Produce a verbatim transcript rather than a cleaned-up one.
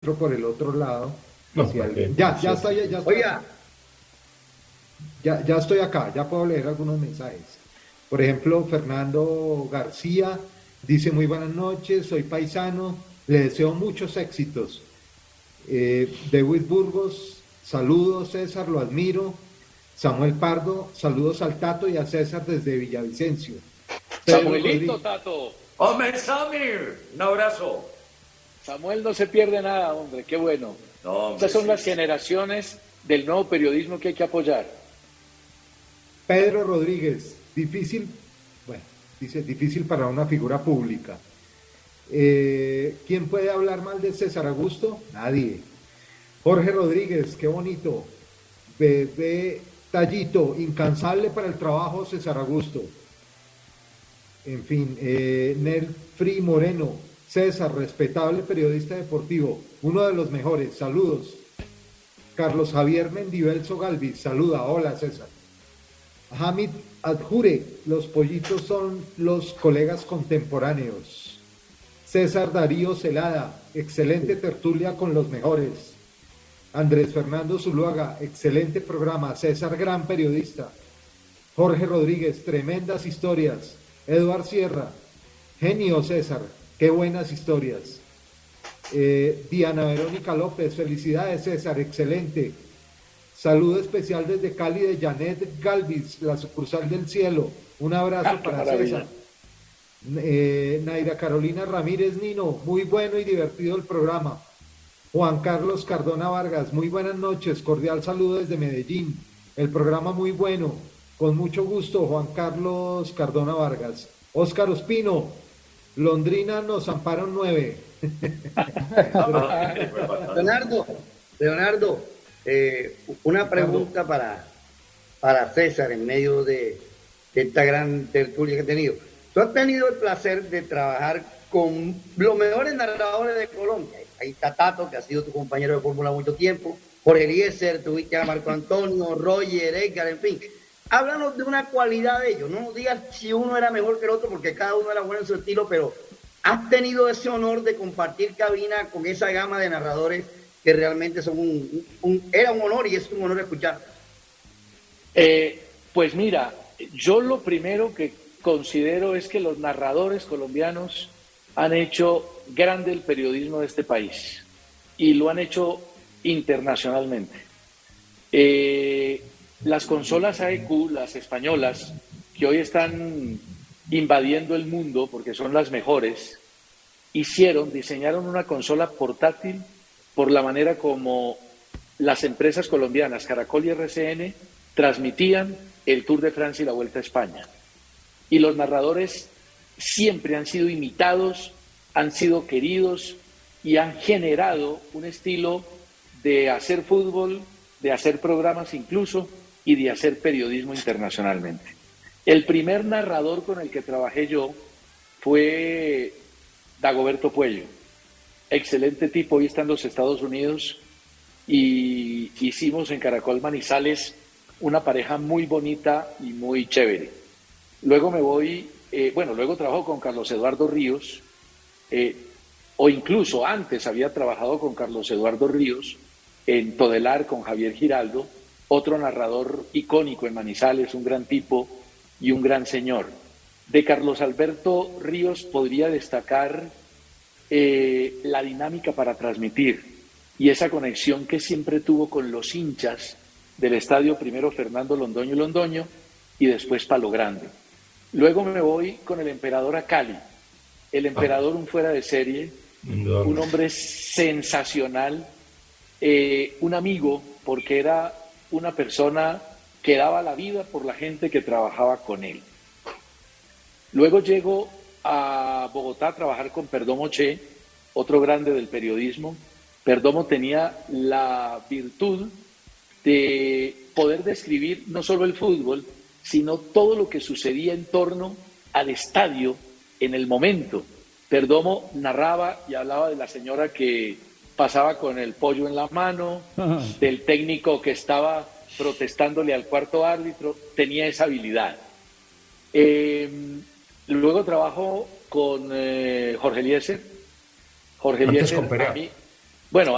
entro por el otro lado. No, Si ¿para qué? alguien... Ya, ya estoy, ya estoy Oiga, acá. Ya, ya estoy acá, ya puedo leer algunos mensajes. Por ejemplo, Fernando García dice muy buenas noches, soy paisano, le deseo muchos éxitos. Eh, David Burgos, saludos César, lo admiro. Samuel Pardo, saludos al Tato y a César desde Villavicencio. Pedro Samuelito, Rodríguez, Tato. Hombre, Samir, un abrazo. Samuel no se pierde nada, hombre, qué bueno. No, hombre, Estas son sí. las generaciones del nuevo periodismo que hay que apoyar. Pedro Rodríguez, difícil, bueno, dice difícil para una figura pública. Eh, ¿Quién puede hablar mal de César Augusto? Nadie. Jorge Rodríguez, qué bonito. Bebé Tallito, incansable para el trabajo, César Augusto. En fin, eh, Nelfri Moreno, César, respetable periodista deportivo, uno de los mejores, saludos. Carlos Javier Mendivelso Galvis, saluda, hola César. Hamid Adjure, los pollitos son los colegas contemporáneos. César Darío Celada, excelente tertulia con los mejores. Andrés Fernando Zuluaga, excelente programa. César, gran periodista. Jorge Rodríguez, tremendas historias. Eduard Sierra, genio César, qué buenas historias. Eh, Diana Verónica López, felicidades César, excelente. Saludo especial desde Cali de Janet Galvis, la sucursal del cielo. Un abrazo Ah, qué para maravilla. César. Eh, Naira Carolina Ramírez Nino, muy bueno y divertido el programa. Juan Carlos Cardona Vargas, muy buenas noches, cordial saludo desde Medellín. El programa muy bueno, con mucho gusto, Juan Carlos Cardona Vargas. Óscar Ospino, Londrina nos amparon nueve. Leonardo, Leonardo, eh, una pregunta para, para César en medio de, de esta gran tertulia que he tenido. Tú has tenido el placer de trabajar con los mejores narradores de Colombia. Ahí está Tato, que ha sido tu compañero de fórmula mucho tiempo, Jorge Eliezer, tuviste a Marco Antonio, Roger, Edgar, en fin. Háblanos de una cualidad de ellos, no nos digas si uno era mejor que el otro, porque cada uno era bueno en su estilo, pero has tenido ese honor de compartir cabina con esa gama de narradores que realmente son un, un era un honor y es un honor escuchar. Eh, pues mira, yo lo primero que considero es que los narradores colombianos han hecho grande el periodismo de este país y lo han hecho internacionalmente. Eh, las consolas A E Q, las españolas, que hoy están invadiendo el mundo porque son las mejores, hicieron, diseñaron una consola portátil por la manera como las empresas colombianas, Caracol y R C N, transmitían el Tour de Francia y la Vuelta a España. Y los narradores siempre han sido imitados, han sido queridos y han generado un estilo de hacer fútbol, de hacer programas incluso y de hacer periodismo internacionalmente. El primer narrador con el que trabajé yo fue Dagoberto Puello, excelente tipo, hoy está en los Estados Unidos y hicimos en Caracol Manizales una pareja muy bonita y muy chévere. Luego me voy, eh, bueno, luego trabajo con Carlos Eduardo Ríos, eh, o incluso antes había trabajado con Carlos Eduardo Ríos en Todelar con Javier Giraldo, otro narrador icónico en Manizales, un gran tipo y un gran señor. De Carlos Alberto Ríos podría destacar eh, la dinámica para transmitir y esa conexión que siempre tuvo con los hinchas del estadio, primero Fernando Londoño Londoño y después Palo Grande. Luego me voy con el emperador a Cali. El emperador, un fuera de serie, un hombre sensacional, eh, un amigo, porque era una persona que daba la vida por la gente que trabajaba con él. Luego llego a Bogotá a trabajar con Perdomo Che, otro grande del periodismo. Perdomo tenía la virtud de poder describir no solo el fútbol, sino todo lo que sucedía en torno al estadio en el momento. Perdomo narraba y hablaba de la señora que pasaba con el pollo en la mano, del técnico que estaba protestándole al cuarto árbitro, tenía esa habilidad. Eh, luego trabajo con eh, Jorge Eliezer. Jorge Antes Eliezer, con Perea. a mí, bueno,